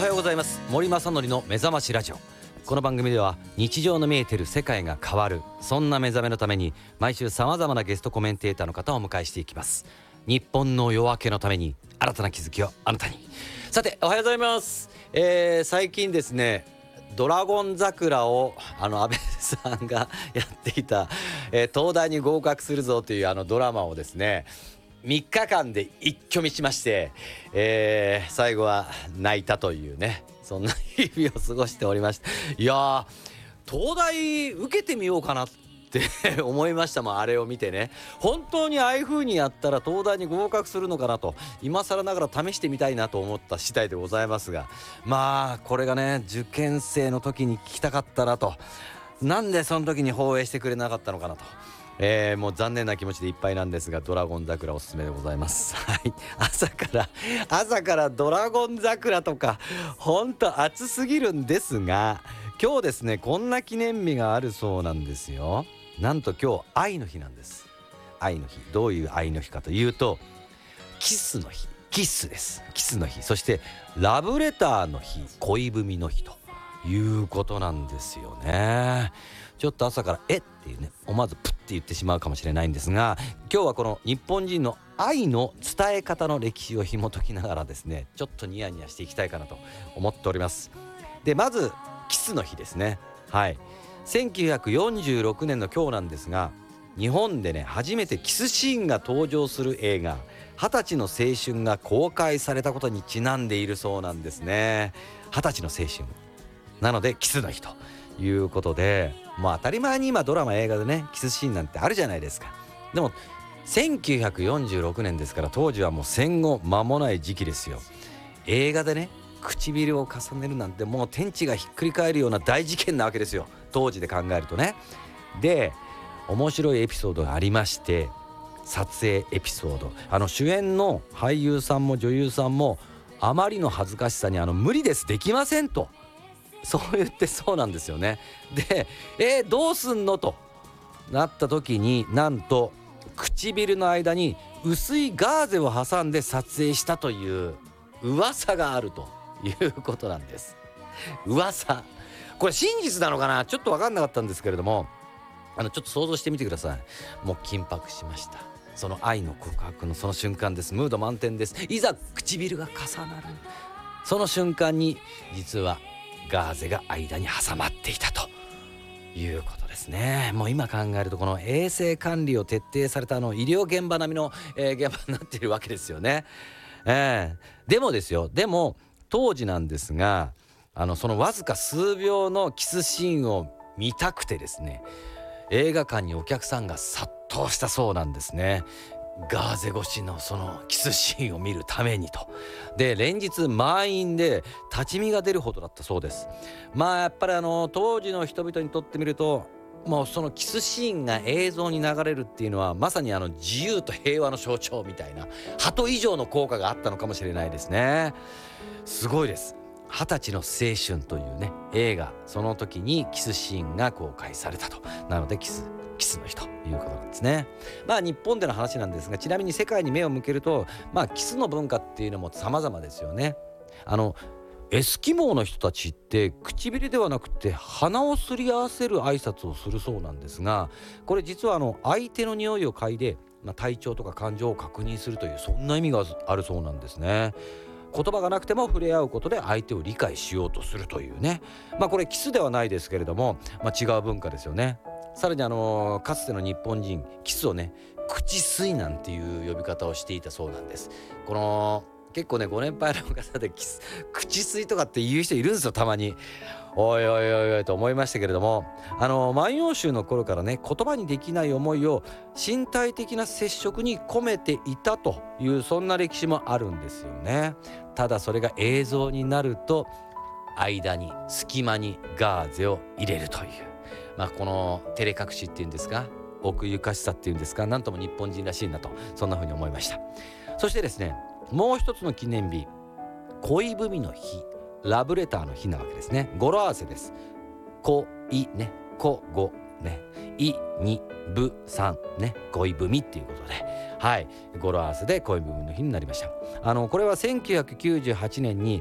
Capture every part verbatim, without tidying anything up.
はようございます。森正則の目覚ましラジオ。この番組では日常の見えている世界が変わる、そんな目覚めのために毎週さまざまなゲストコメンテーターの方をお迎えしていきます。日本の夜明けのために新たな気づきをあなたに。さて、おはようございます。えー、最近ですね、ドラゴン桜をあの安倍さんがやっていた、えー、東大に合格するぞというあのドラマをですね、みっかかんで一挙見しまして、えー、最後は泣いたというね、そんな日々を過ごしておりました。いやー、東大受けてみようかなって思いましたもん。あれを見てね、本当にああいう風にやったら東大に合格するのかなと、今更ながら試してみたいなと思った次第でございますが、まあこれがね、受験生の時に聞きたかったなと、なんでその時に放映してくれなかったのかなと、えー、もう残念な気持ちでいっぱいなんですが、ドラゴン桜おすすめでございます。はい、朝から朝からドラゴン桜とか本当暑すぎるんですが、今日ですね、こんな記念日があるそうなんですよ。なんと今日愛の日なんです。愛の日、どういう愛の日かというと、キスの日、キスです。キスの日、そしてラブレターの日、恋文の日ということなんですよね。ちょっと朝からえっていうね、思わずプッて言ってしまうかもしれないんですが、今日はこの日本人の愛の伝え方の歴史を紐解きながらですね、ちょっとニヤニヤしていきたいかなと思っております。で、まずキスの日ですね。はい、せんきゅうひゃくよんじゅうろくねんの今日なんですが、日本でね、初めてキスシーンが登場する映画二十歳の青春が公開されたことにちなんでいるそうなんですね。二十歳の青春なのでキスの日ということで、もう当たり前に今ドラマ映画でね、キスシーンなんてあるじゃないですか。でもせんきゅうひゃくよんじゅうろくねんですから、当時はもう戦後間もない時期ですよ。映画でね、唇を重ねるなんてもう天地がひっくり返るような大事件なわけですよ、当時で考えるとね。で、面白いエピソードがありまして、撮影エピソード、あの主演の俳優さんも女優さんもあまりの恥ずかしさにあの無理です、できませんと、そう言ってそうなんですよね。で、えー、どうすんのとなった時に、なんと唇の間に薄いガーゼを挟んで撮影したという噂があるということなんです。噂、これ真実なのかな、ちょっと分かんなかったんですけれども、あのちょっと想像してみてください。もう緊迫しました。その愛の告白のその瞬間です。ムード満点です。いざ唇が重なるその瞬間に、実はガーゼが間に挟まっていたということですね。もう今考えると、この衛生管理を徹底されたあの医療現場並みの、えー、現場になっているわけですよね。えー、でもですよ、でも当時なんですが、あのそのわずか数秒のキスシーンを見たくてですね、映画館にお客さんが殺到したそうなんですね。ガーゼ越しのそのキスシーンを見るためにと。で、連日満員で立ち見が出るほどだったそうです。まあやっぱりあの当時の人々にとってみると、もうそのキスシーンが映像に流れるっていうのは、まさにあの自由と平和の象徴みたいな、鳩以上の効果があったのかもしれないですね。すごいです。二十歳の青春というね映画、その時にキスシーンが公開されたと。なのでキスキスの日ということなんですね。まあ日本での話なんですが、ちなみに世界に目を向けると、まあキスの文化っていうのも様々ですよね。あのエスキモーの人たちって唇ではなくて鼻をすり合わせる挨拶をするそうなんですが、これ実はあの相手の匂いを嗅いで、まあ、体調とか感情を確認するという、そんな意味があるそうなんですね。言葉がなくても触れ合うことで相手を理解しようとするというね、まあこれキスではないですけれども、まあ、違う文化ですよね。さらにあのかつての日本人、キスをね口吸いなんていう呼び方をしていたそうなんです。この結構ねご年配の方でキス口吸いとかって言う人いるんですよ、たまに。おいおいおいおいと思いましたけれども、あの万葉集の頃からね、言葉にできない思いを身体的な接触に込めていたという、そんな歴史もあるんですよね。ただそれが映像になると、間に隙間にガーゼを入れるという、まあこの照れ隠しっていうんですか、奥ゆかしさっていうんですか、なんとも日本人らしいなと、そんな風に思いました。そしてですね、もう一つの記念日、恋文の日、ラブレターの日なわけですね。語呂合わせです。恋ね、こごね、いにぶさんね、恋文っていうことで、はい、語呂合わせで恋文の日になりました。あのこれはせんきゅうひゃくきゅうじゅうはちねんに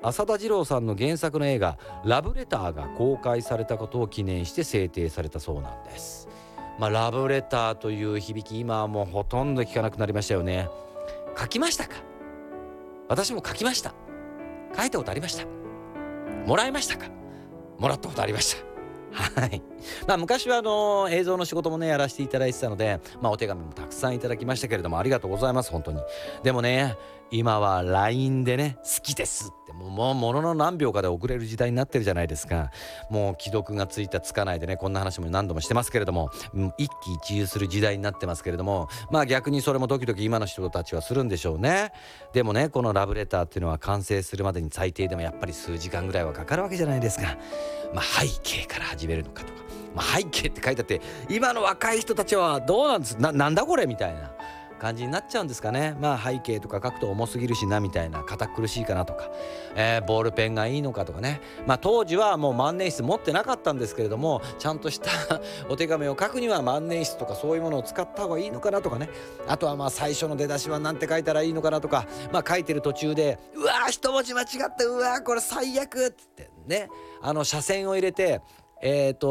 浅田次郎さんの原作の映画ラブレターが公開されたことを記念して制定されたそうなんです。まあラブレターという響き、今はもうほとんど聞かなくなりましたよね。書きましたか？私も書きました。書いたことありました。もらいましたか？もらったことありました。はい。まあ昔はあの映像の仕事もねやらせていただいてたので、まあお手紙もたくさんいただきましたけれども、ありがとうございます本当に。でもね、今は ライン でね好きですってもうもうものの何秒かで送れる時代になってるじゃないですか。もう既読がついたつかないでね、こんな話も何度もしてますけれども、うん、一喜一憂する時代になってますけれども、まあ逆にそれもドキドキ今の人たちはするんでしょうね。でもね、このラブレターっていうのは完成するまでに最低でもやっぱり数時間ぐらいはかかるわけじゃないですか。まあ背景から始めるのかとか、まあ、背景って書いてあって今の若い人たちはどうなんです な, なんだこれみたいな感じになっちゃうんですかね。まあ背景とか書くと重すぎるしなみたいな、堅苦しいかなとか、えー、ボールペンがいいのかとかね。まあ当時はもう万年筆持ってなかったんですけれども、ちゃんとしたお手紙を書くには万年筆とかそういうものを使った方がいいのかなとかね。あとはまあ最初の出だしはなんて書いたらいいのかなとか、まあ書いてる途中でうわー一文字間違ってうわーこれ最悪ってね、あの斜線を入れてえーと